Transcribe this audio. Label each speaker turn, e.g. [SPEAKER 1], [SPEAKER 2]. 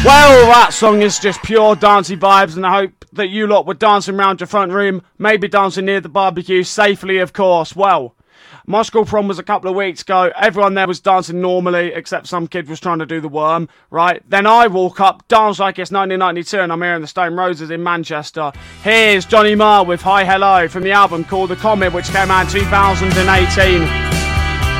[SPEAKER 1] Well, that song is just pure dancey vibes, and I hope that you lot were dancing around your front room, maybe dancing near the barbecue, safely of course. Well, my school prom was a couple of weeks ago. Everyone there was dancing normally, except some kid was trying to do the worm, right? Then I walk up, dance like it's 1992, and I'm here in the Stone Roses in Manchester. Here's Johnny Marr with Hi Hello from the album called The Comet, which came out in 2018.